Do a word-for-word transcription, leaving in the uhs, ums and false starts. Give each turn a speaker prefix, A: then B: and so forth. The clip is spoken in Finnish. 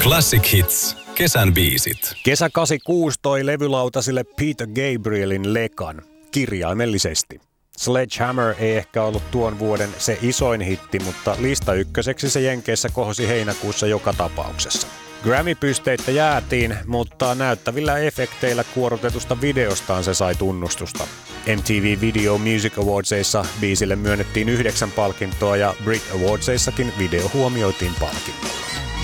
A: Classic Hits. Kesän biisit.
B: Kesä kahdeksankymmentäkuusi toi levylautasille Peter Gabrielin lekan, kirjaimellisesti. Sledgehammer ei ehkä ollut tuon vuoden se isoin hitti, mutta lista ykköseksi se Jenkeissä kohosi heinäkuussa joka tapauksessa. Grammy-pysteitä jäätiin, mutta näyttävillä efekteillä kuorutetusta videostaan se sai tunnustusta. M T V Video Music Awardsissa biisille myönnettiin yhdeksän palkintoa ja Brit Awardsissakin video huomioitiin palkinnolla.